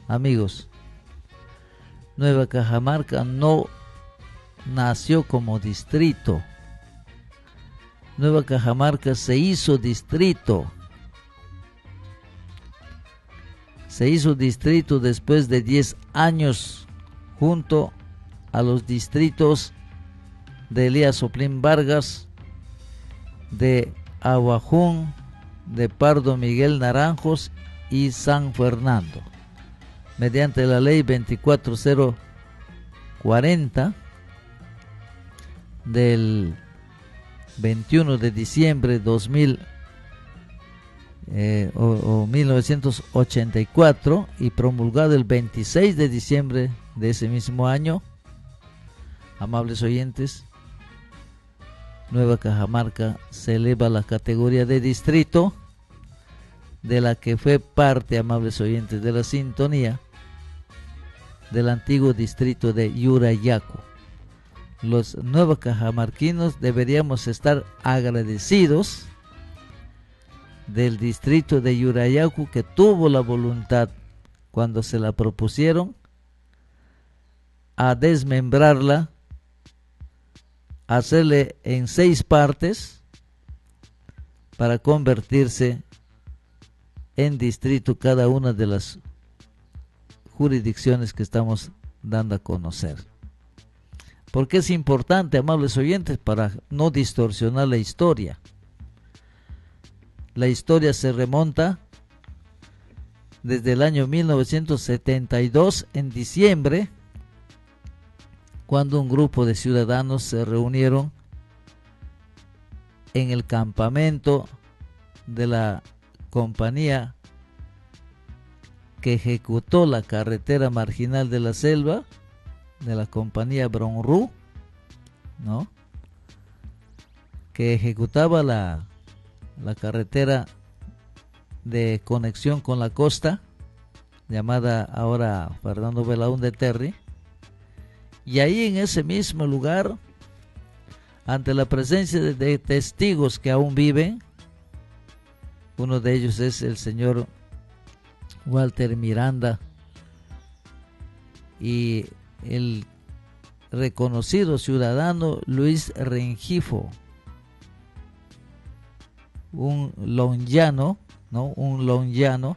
Amigos, Nueva Cajamarca no nació como distrito. Nueva Cajamarca se hizo distrito. Se hizo distrito después de 10 años junto a los distritos de Elías Oplín Vargas, de Aguajún, de Pardo Miguel Naranjos y San Fernando, mediante la ley 24040 del 21 de diciembre 1984 y promulgado el 26 de diciembre de ese mismo año. Amables oyentes, Nueva Cajamarca se eleva a la categoría de distrito, de la que fue parte, amables oyentes de la sintonía, del antiguo distrito de Yurayacu. Los nuevacajamarquinos deberíamos estar agradecidos del distrito de Yurayacu, que tuvo la voluntad, cuando se la propusieron, a desmembrarla, hacerle en 6 partes para convertirse en distrito cada una de las jurisdicciones que estamos dando a conocer. Porque es importante, amables oyentes, para no distorsionar la historia. La historia se remonta desde el año 1972, en diciembre, cuando un grupo de ciudadanos se reunieron en el campamento de la compañía que ejecutó la carretera marginal de la selva, de la compañía Bronru, ¿no?, que ejecutaba la carretera de conexión con la costa, llamada ahora Fernando Belaúnde Terry. Y ahí, en ese mismo lugar, ante la presencia de testigos que aún viven, uno de ellos es el señor Walter Miranda y el reconocido ciudadano Luis Rengifo, un longiano, ¿no?, un longiano,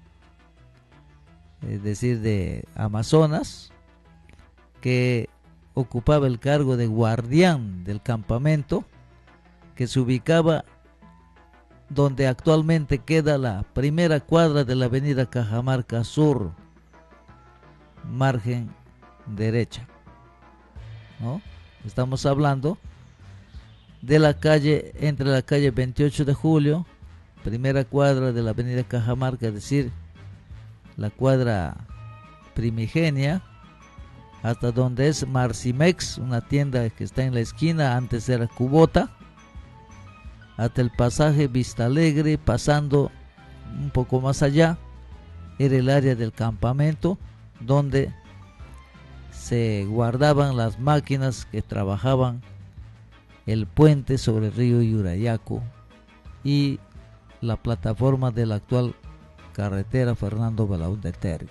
es decir, de Amazonas, que ocupaba el cargo de guardián del campamento, que se ubicaba donde actualmente queda la primera cuadra de la avenida Cajamarca Sur, margen derecha, ¿no? Estamos hablando de la calle, entre la calle 28 de Julio, primera cuadra de la avenida Cajamarca, es decir, la cuadra primigenia, hasta donde es Marcimex, una tienda que está en la esquina, antes era Cubota, hasta el pasaje Vista Alegre, pasando un poco más allá, era el área del campamento, donde se guardaban las máquinas que trabajaban el puente sobre el río Yurayacu y la plataforma de la actual carretera Fernando Belaúnde Terry.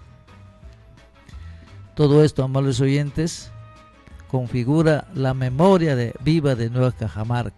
Todo esto, amables oyentes, configura la memoria viva de Nueva Cajamarca.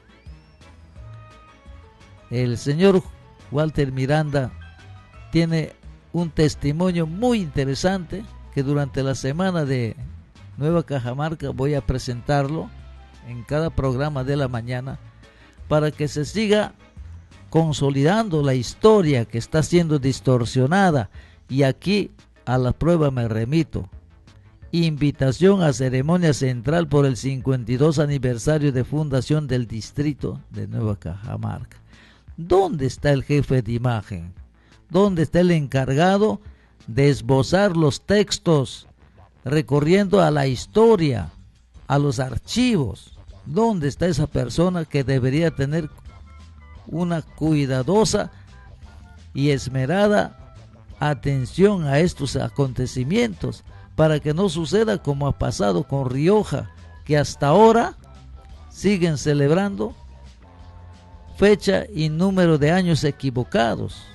El señor Walter Miranda tiene un testimonio muy interesante que durante la semana de Nueva Cajamarca voy a presentarlo en cada programa de la mañana, para que se siga consolidando la historia que está siendo distorsionada. Y aquí a la prueba me remito: invitación a ceremonia central por el 52 aniversario de fundación del distrito de Nueva Cajamarca. ¿Dónde está el jefe de imagen? ¿Dónde está el encargado de esbozar los textos, recorriendo a la historia, a los archivos? ¿Dónde está esa persona que debería tener una cuidadosa y esmerada atención a estos acontecimientos, para que no suceda como ha pasado con Rioja, que hasta ahora siguen celebrando fecha y número de años equivocados?